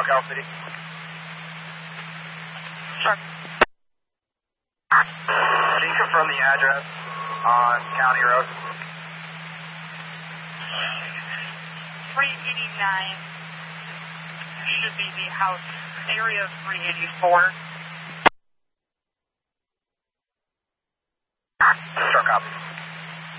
Socal City. Sure. Can you confirm the address on County Road? 389 should be the house. Area 384. Sure, copy.